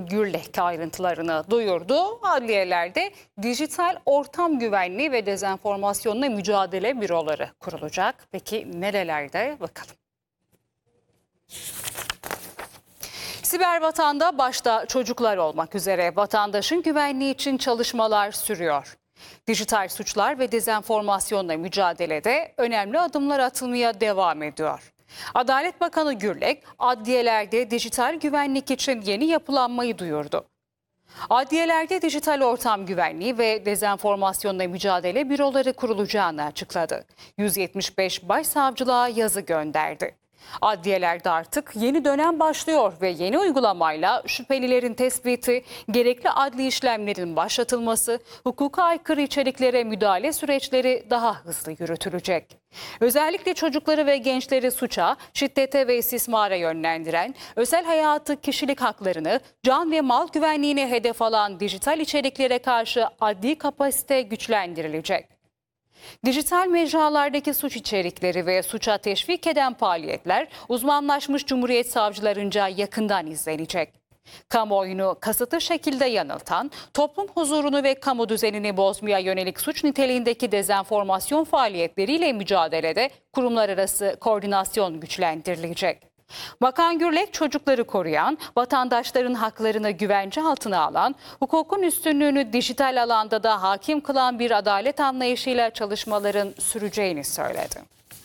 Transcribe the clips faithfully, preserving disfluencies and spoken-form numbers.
Gürlek ayrıntılarını duyurdu. Adliyelerde dijital ortam güvenliği ve dezenformasyonla mücadele büroları kurulacak. Peki nerelerde? Bakalım. Siber vatanda başta çocuklar olmak üzere vatandaşın güvenliği için çalışmalar sürüyor. Dijital suçlar ve dezenformasyonla mücadelede önemli adımlar atılmaya devam ediyor. Adalet Bakanı Gürlek, adliyelerde dijital güvenlik için yeni yapılanmayı duyurdu. Adliyelerde dijital ortam güvenliği ve dezenformasyonla mücadele büroları kurulacağını açıkladı. yüz yetmiş beş başsavcılığa yazı gönderdi. Adliyelerde artık yeni dönem başlıyor ve yeni uygulamayla şüphelilerin tespiti, gerekli adli işlemlerin başlatılması, hukuka aykırı içeriklere müdahale süreçleri daha hızlı yürütülecek. Özellikle çocukları ve gençleri suça, şiddete ve istismara yönlendiren, özel hayatı, kişilik haklarını, can ve mal güvenliğini hedef alan dijital içeriklere karşı adli kapasite güçlendirilecek. Dijital mecralardaki suç içerikleri ve suça teşvik eden faaliyetler uzmanlaşmış Cumhuriyet savcılarınca yakından izlenecek. Kamuoyunu kasıtlı şekilde yanıltan, toplum huzurunu ve kamu düzenini bozmaya yönelik suç niteliğindeki dezenformasyon faaliyetleriyle mücadelede kurumlar arası koordinasyon güçlendirilecek. Bakan Gürlek, çocukları koruyan, vatandaşların haklarını güvence altına alan, hukukun üstünlüğünü dijital alanda da hakim kılan bir adalet anlayışıyla çalışmaların süreceğini söyledi.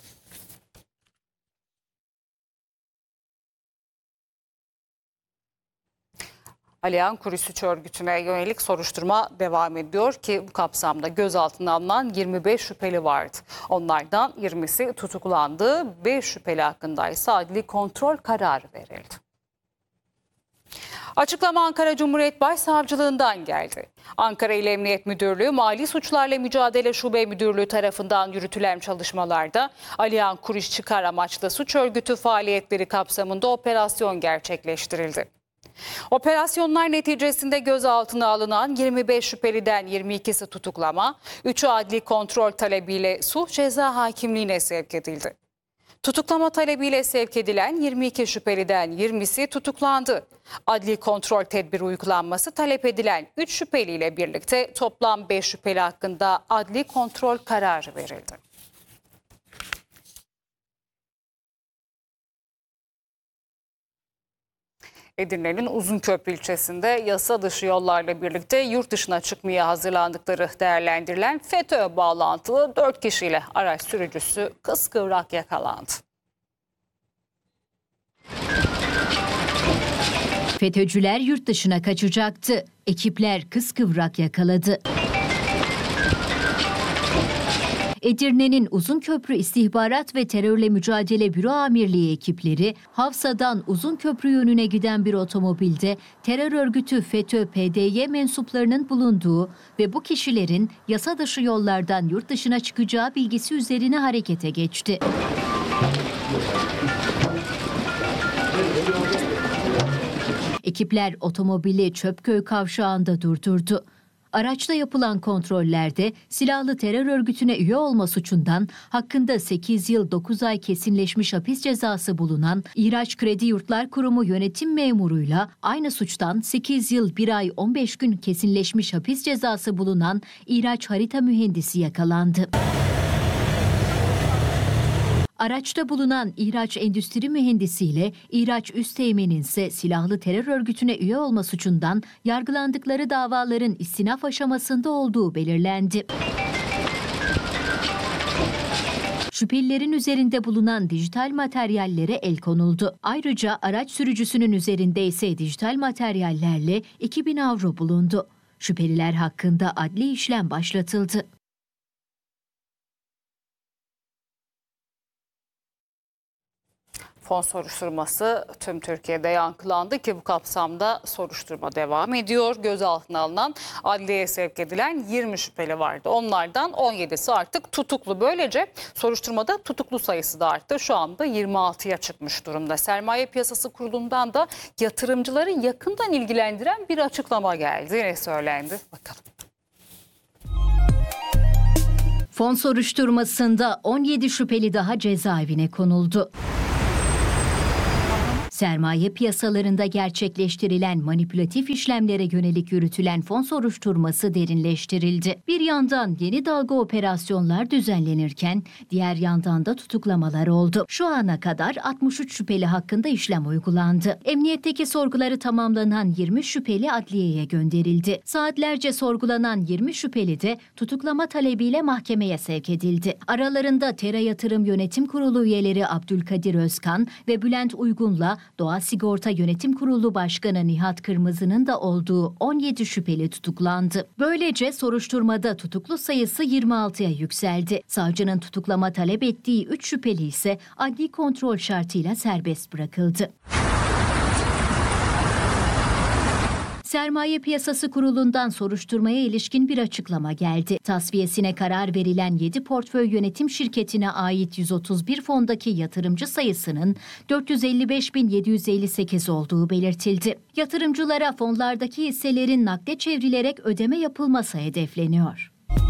Aliyan Kuru Suç Örgütü'ne yönelik soruşturma devam ediyor ki bu kapsamda gözaltına alınan yirmi beş şüpheli vardı. Onlardan yirmisi tutuklandı, beş şüpheli hakkında ise adli kontrol kararı verildi. Açıklama Ankara Cumhuriyet Başsavcılığından geldi. Ankara İl Emniyet Müdürlüğü Mali Suçlarla Mücadele Şube Müdürlüğü tarafından yürütülen çalışmalarda Aliyan Kuruş çıkar amaçlı suç örgütü faaliyetleri kapsamında operasyon gerçekleştirildi. Operasyonlar neticesinde gözaltına alınan yirmi beş şüpheliden yirmi ikisi tutuklama, üçü adli kontrol talebiyle sulh ceza hakimliğine sevk edildi. Tutuklama talebiyle sevk edilen yirmi iki şüpheliden yirmisi tutuklandı. Adli kontrol tedbiri uygulanması talep edilen üç şüpheliyle birlikte toplam beş şüpheli hakkında adli kontrol kararı verildi. Edirne'nin Uzunköprü ilçesinde yasa dışı yollarla birlikte yurt dışına çıkmaya hazırlandıkları değerlendirilen FETÖ bağlantılı dört kişiyle araç sürücüsü kıskıvrak yakalandı. FETÖ'cüler yurt dışına kaçacaktı. Ekipler kıskıvrak yakaladı. Edirne'nin Uzunköprü İstihbarat ve Terörle Mücadele Büro Amirliği ekipleri Hafsa'dan Uzunköprü yönüne giden bir otomobilde terör örgütü FETÖ P D Y mensuplarının bulunduğu ve bu kişilerin yasa dışı yollardan yurt dışına çıkacağı bilgisi üzerine harekete geçti. Ekipler otomobili Çöpköy kavşağında durdurdu. Araçta yapılan kontrollerde silahlı terör örgütüne üye olma suçundan hakkında sekiz yıl dokuz ay kesinleşmiş hapis cezası bulunan İhraç Kredi Yurtlar Kurumu yönetim memuruyla aynı suçtan sekiz yıl bir ay on beş gün kesinleşmiş hapis cezası bulunan İhraç Harita Mühendisi yakalandı. Araçta bulunan İhraç Endüstri Mühendisi ile İhraç Üsteğmen'in ise silahlı terör örgütüne üye olma suçundan yargılandıkları davaların istinaf aşamasında olduğu belirlendi. Şüphelilerin üzerinde bulunan dijital materyallere el konuldu. Ayrıca araç sürücüsünün üzerinde ise dijital materyallerle iki bin avro bulundu. Şüpheliler hakkında adli işlem başlatıldı. Fon soruşturması tüm Türkiye'de yankılandı ki bu kapsamda soruşturma devam ediyor. Gözaltına alınan, adliyeye sevk edilen yirmi şüpheli vardı. Onlardan on yedisi artık tutuklu. Böylece soruşturmada tutuklu sayısı da arttı. Şu anda yirmi altıya çıkmış durumda. Sermaye Piyasası Kurulu'ndan da yatırımcıları yakından ilgilendiren bir açıklama geldi. Ne söylendi? Bakalım. Fon soruşturmasında on yedi şüpheli daha cezaevine konuldu. Sermaye piyasalarında gerçekleştirilen manipülatif işlemlere yönelik yürütülen fon soruşturması derinleştirildi. Bir yandan yeni dalga operasyonlar düzenlenirken diğer yandan da tutuklamalar oldu. Şu ana kadar altmış üç şüpheli hakkında işlem uygulandı. Emniyetteki sorguları tamamlanan yirmi şüpheli adliyeye gönderildi. Saatlerce sorgulanan yirmi şüpheli de tutuklama talebiyle mahkemeye sevk edildi. Aralarında Tera Yatırım Yönetim Kurulu üyeleri Abdülkadir Özkan ve Bülent Uygun'la Doğa Sigorta Yönetim Kurulu Başkanı Nihat Kırmızı'nın da olduğu on yedi şüpheli tutuklandı. Böylece soruşturmada tutuklu sayısı yirmi altıya yükseldi. Savcının tutuklama talep ettiği üç şüpheli ise adli kontrol şartıyla serbest bırakıldı. Sermaye Piyasası Kurulu'ndan soruşturmaya ilişkin bir açıklama geldi. Tasfiyesine karar verilen yedi portföy yönetim şirketine ait yüz otuz bir fondaki yatırımcı sayısının dört yüz elli beş bin yedi yüz elli sekiz olduğu belirtildi. Yatırımcılara fonlardaki hisselerin nakde çevrilerek ödeme yapılması hedefleniyor.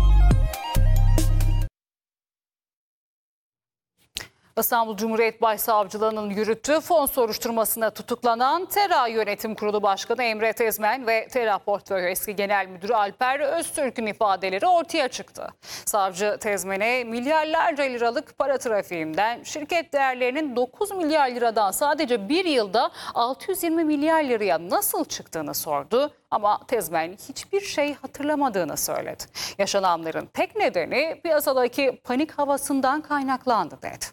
İstanbul Cumhuriyet Başsavcılığı'nın yürüttüğü fon soruşturmasına tutuklanan Tera Yönetim Kurulu Başkanı Emre Tezmen ve Tera Portföy Eski Genel Müdürü Alper Öztürk'ün ifadeleri ortaya çıktı. Savcı Tezmen'e milyarlarca liralık para trafiğinden, şirket değerlerinin dokuz milyar liradan sadece bir yılda altı yüz yirmi milyar liraya nasıl çıktığını sordu. Ama Tezmen hiçbir şey hatırlamadığını söyledi. Yaşananların tek nedeni piyasadaki panik havasından kaynaklandı dedi.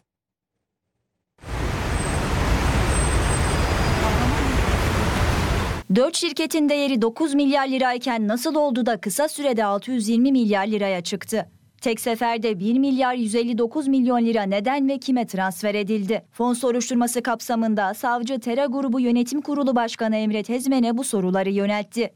Dört şirketin değeri dokuz milyar lirayken nasıl oldu da kısa sürede altı yüz yirmi milyar liraya çıktı? Tek seferde bir milyar yüz elli dokuz milyon lira neden ve kime transfer edildi? Fon soruşturması kapsamında savcı Tera Grubu Yönetim Kurulu Başkanı Emre Tezmen'e bu soruları yöneltti.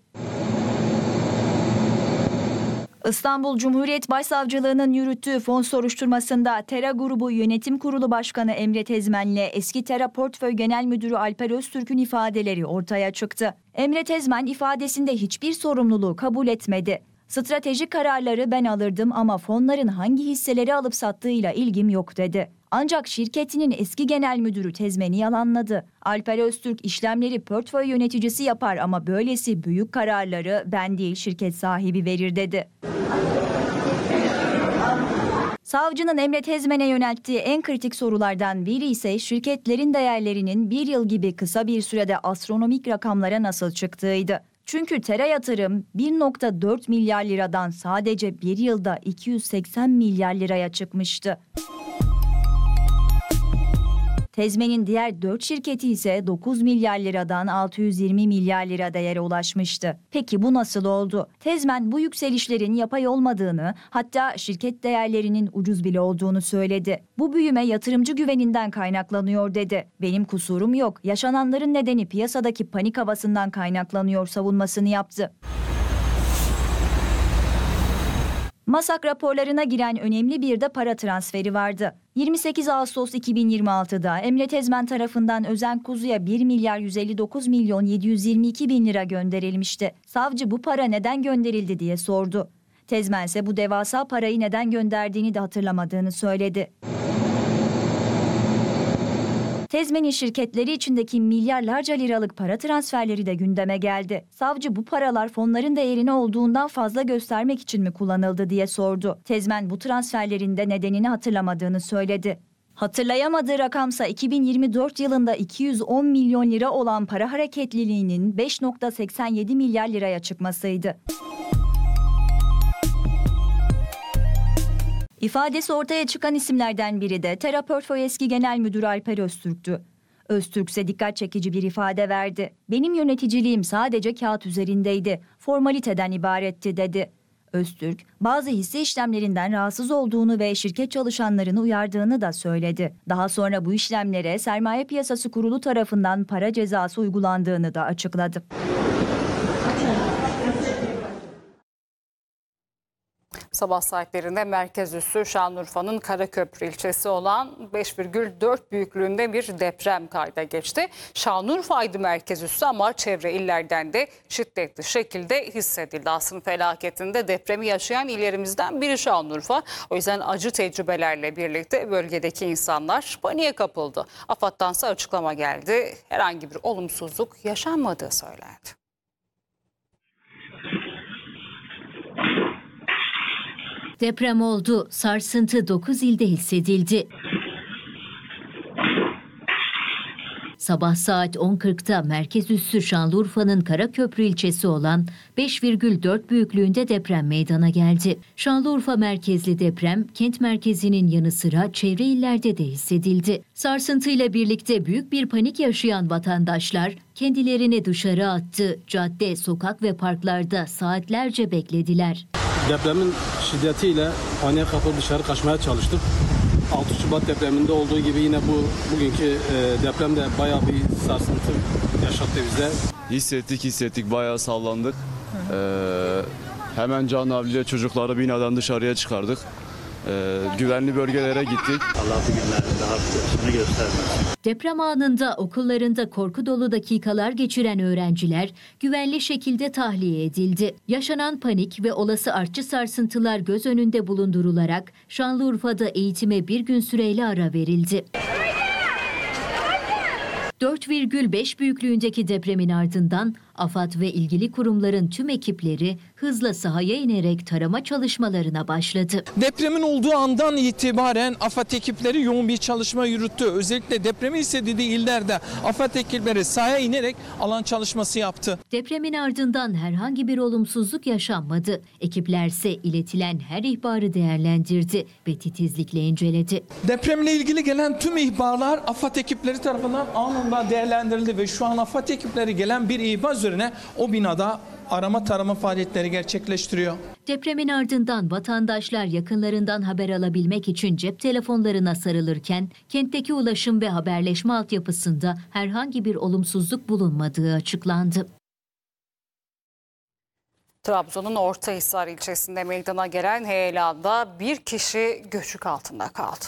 İstanbul Cumhuriyet Başsavcılığı'nın yürüttüğü fon soruşturmasında Tera Grubu Yönetim Kurulu Başkanı Emre Tezmen'le eski Tera Portföy Genel Müdürü Alper Öztürk'ün ifadeleri ortaya çıktı. Emre Tezmen ifadesinde hiçbir sorumluluğu kabul etmedi. Stratejik kararları ben alırdım ama fonların hangi hisseleri alıp sattığıyla ilgim yok dedi. Ancak şirketinin eski genel müdürü Tezmen'i yalanladı. Alper Öztürk işlemleri portföy yöneticisi yapar ama böylesi büyük kararları ben değil şirket sahibi verir dedi. Savcının Emre Tezmen'e yönelttiği en kritik sorulardan biri ise şirketlerin değerlerinin bir yıl gibi kısa bir sürede astronomik rakamlara nasıl çıktığıydı. Çünkü Tera Yatırım bir virgül dört milyar liradan sadece bir yılda iki yüz seksen milyar liraya çıkmıştı. Tezmen'in diğer dört şirketi ise dokuz milyar liradan altı yüz yirmi milyar lira değere ulaşmıştı. Peki bu nasıl oldu? Tezmen bu yükselişlerin yapay olmadığını, hatta şirket değerlerinin ucuz bile olduğunu söyledi. Bu büyüme yatırımcı güveninden kaynaklanıyor dedi. Benim kusurum yok. Yaşananların nedeni piyasadaki panik havasından kaynaklanıyor savunmasını yaptı. MASAK raporlarına giren önemli bir de para transferi vardı. yirmi sekiz Ağustos iki bin yirmi altıda Emre Tezmen tarafından Özen Kuzu'ya bir milyar yüz elli dokuz milyon yedi yüz yirmi iki bin lira gönderilmişti. Savcı bu para neden gönderildi diye sordu. Tezmen ise bu devasa parayı neden gönderdiğini de hatırlamadığını söyledi. Tezmen'in şirketleri içindeki milyarlarca liralık para transferleri de gündeme geldi. Savcı bu paralar fonların değerini olduğundan fazla göstermek için mi kullanıldı diye sordu. Tezmen bu transferlerin de nedenini hatırlamadığını söyledi. Hatırlayamadığı rakamsa iki bin yirmi dört yılında iki yüz on milyon lira olan para hareketliliğinin beş virgül seksen yedi milyar liraya çıkmasıydı. İfadesi ortaya çıkan isimlerden biri de Tera Portföy Eski Genel Müdürü Alper Öztürk'tü. Öztürk ise dikkat çekici bir ifade verdi. Benim yöneticiliğim sadece kağıt üzerindeydi, formaliteden ibaretti dedi. Öztürk, bazı hisse işlemlerinden rahatsız olduğunu ve şirket çalışanlarını uyardığını da söyledi. Daha sonra bu işlemlere Sermaye Piyasası Kurulu tarafından para cezası uygulandığını da açıkladı. Sabah saatlerinde merkez üssü Şanlıurfa'nın Karaköprü ilçesi olan beş virgül dört büyüklüğünde bir deprem kayda geçti. Şanlıurfa'ydı merkez üssü ama çevre illerden de şiddetli şekilde hissedildi. Asrın felaketinde depremi yaşayan illerimizden biri Şanlıurfa. O yüzden acı tecrübelerle birlikte bölgedeki insanlar paniğe kapıldı. AFAD'dansa açıklama geldi. Herhangi bir olumsuzluk yaşanmadığı söylendi. Deprem oldu. Sarsıntı dokuz ilde hissedildi. Sabah saat on kırkta merkez üssü Şanlıurfa'nın Karaköprü ilçesi olan beş virgül dört büyüklüğünde deprem meydana geldi. Şanlıurfa merkezli deprem kent merkezinin yanı sıra çevre illerde de hissedildi. Sarsıntıyla birlikte büyük bir panik yaşayan vatandaşlar kendilerini dışarı attı. Cadde, sokak ve parklarda saatlerce beklediler. Depremin şiddetiyle paniğe kapılıp dışarı kaçmaya çalıştık. altı Şubat depreminde olduğu gibi yine bu bugünkü e, depremde bayağı bir sarsıntı yaşattı bize. Hissettik hissettik bayağı sallandık. Ee, hemen canavliyle çocukları binadan dışarıya çıkardık. Ee, güvenli bölgelere gittik. Allah bu günlerin daha kötüsünü göstermez. Deprem anında okullarında korku dolu dakikalar geçiren öğrenciler güvenli şekilde tahliye edildi. Yaşanan panik ve olası artçı sarsıntılar göz önünde bulundurularak Şanlıurfa'da eğitime bir gün süreyle ara verildi. dört virgül beş büyüklüğündeki depremin ardından AFAD ve ilgili kurumların tüm ekipleri hızla sahaya inerek tarama çalışmalarına başladı. Depremin olduğu andan itibaren AFAD ekipleri yoğun bir çalışma yürüttü. Özellikle depremin hissedildiği illerde AFAD ekipleri sahaya inerek alan çalışması yaptı. Depremin ardından herhangi bir olumsuzluk yaşanmadı. Ekiplerse iletilen her ihbarı değerlendirdi ve titizlikle inceledi. Depremle ilgili gelen tüm ihbarlar AFAD ekipleri tarafından anında değerlendirildi ve şu an AFAD ekipleri gelen bir ihbar üzerine o binada arama tarama faaliyetleri gerçekleştiriyor. Depremin ardından vatandaşlar yakınlarından haber alabilmek için cep telefonlarına sarılırken kentteki ulaşım ve haberleşme altyapısında herhangi bir olumsuzluk bulunmadığı açıklandı. Trabzon'un Ortahisar ilçesinde meydana gelen heyelanda bir kişi göçük altında kaldı.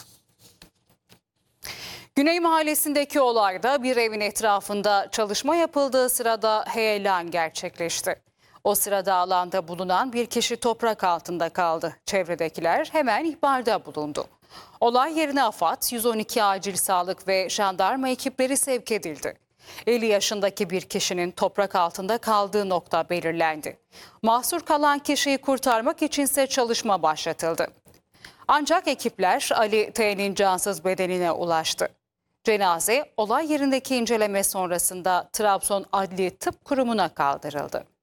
Güney Mahallesi'ndeki olayda bir evin etrafında çalışma yapıldığı sırada heyelan gerçekleşti. O sırada alanda bulunan bir kişi toprak altında kaldı. Çevredekiler hemen ihbarda bulundu. Olay yerine AFAD, yüz on iki acil sağlık ve jandarma ekipleri sevk edildi. elli yaşındaki bir kişinin toprak altında kaldığı nokta belirlendi. Mahsur kalan kişiyi kurtarmak içinse çalışma başlatıldı. Ancak ekipler Ali T'nin cansız bedenine ulaştı. Cenaze olay yerindeki inceleme sonrasında Trabzon Adli Tıp Kurumu'na kaldırıldı.